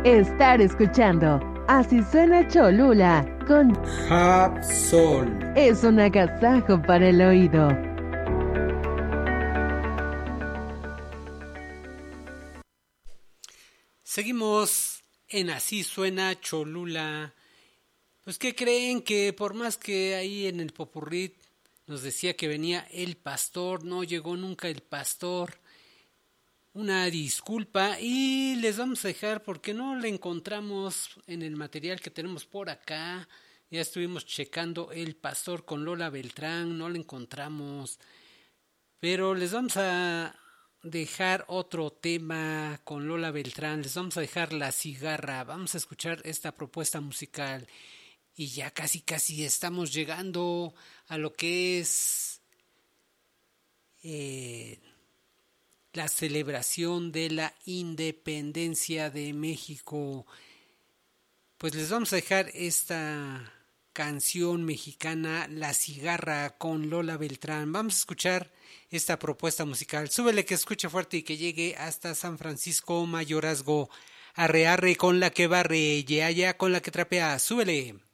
Estar escuchando Así suena Cholula con Hapsol. Es un agasajo para el oído. Seguimos en Así suena Cholula. Pues ¿qué creen? Que por más que ahí en el popurrí nos decía que venía el pastor, no llegó nunca el pastor. Una disculpa y les vamos a dejar porque no le encontramos en el material que tenemos por acá. Ya estuvimos checando el pastor con Lola Beltrán, no le encontramos. Pero les vamos a dejar otro tema con Lola Beltrán, les vamos a dejar La Cigarra, vamos a escuchar esta propuesta musical y ya casi estamos llegando a lo que es la celebración de la independencia de México. Pues les vamos a dejar esta canción mexicana, La Cigarra, con Lola Beltrán. Vamos a escuchar esta propuesta musical. Súbele que escuche fuerte y que llegue hasta San Francisco Mayorazgo. Arre arre con la que barre, ya con la que trapea. Súbele.